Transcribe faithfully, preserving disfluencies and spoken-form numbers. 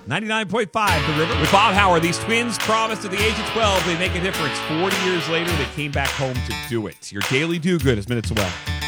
ninety-nine point five The River. With Bob Howard, these twins promised at the age of twelve they'd make a difference. forty years later, they came back home to do it. Your daily do-good is minutes away.